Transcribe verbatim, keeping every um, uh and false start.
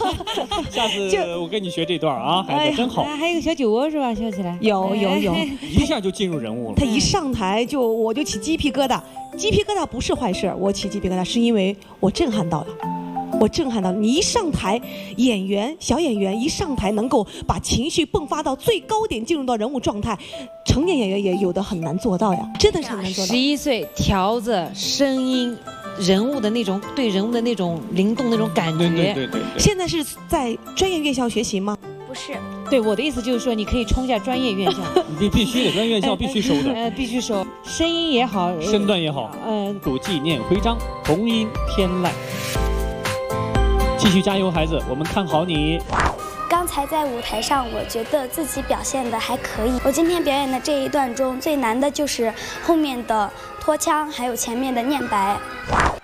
下次我跟你学这段啊，孩子真好。 还有个小酒窝是吧？笑起来有有有， 一下就进入人物了。 他一上台就我就起鸡皮疙瘩，鸡皮疙瘩不是坏事，我起鸡皮疙瘩是因为我震撼到了。我震撼到你一上台，演员小演员一上台能够把情绪迸发到最高点，进入到人物状态，成年演员也有的很难做到呀，真的是很难做到。 十一岁调子、声音、人物的那种对人物的那种灵动那种感觉。 对对对对。 现在是在专业院校学习吗？ 不是。 对我的意思就是说，你可以冲一下专业院校。 你必须得专业院校必须收的。 呃，必须收，声音也好， 身段也好。呃，主纪念徽章，同音天籁。继续加油，孩子，我们看好你。 刚才在舞台上，我觉得自己表现的还可以。我今天表演的这一段中，最难的就是后面的拖腔，还有前面的念白。